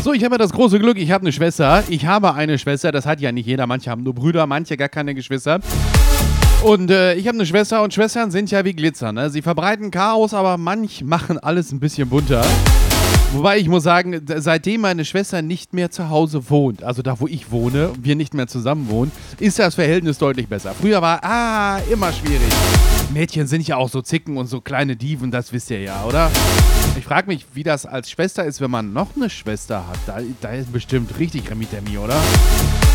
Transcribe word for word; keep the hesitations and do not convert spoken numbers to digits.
So, ich habe ja das große Glück, ich habe eine Schwester. Ich habe eine Schwester, das hat ja nicht jeder. Manche haben nur Brüder, manche gar keine Geschwister. Und äh, ich habe eine Schwester und Schwestern sind ja wie Glitzer, ne? Sie verbreiten Chaos, aber manch machen alles ein bisschen bunter. Wobei ich muss sagen, seitdem meine Schwester nicht mehr zu Hause wohnt, also da, wo ich wohne, wir nicht mehr zusammen wohnen, ist das Verhältnis deutlich besser. Früher war, ah, immer schwierig. Mädchen sind ja auch so Zicken und so kleine Dieven, das wisst ihr ja, oder? Ich frage mich, wie das als Schwester ist, wenn man noch eine Schwester hat. Da, da ist bestimmt richtig Remi-Demi, oder?